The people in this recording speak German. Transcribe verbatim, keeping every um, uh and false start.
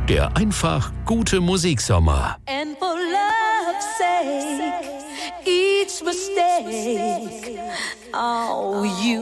Der einfach gute Musiksommer. And for love's sake, each mistake, oh, you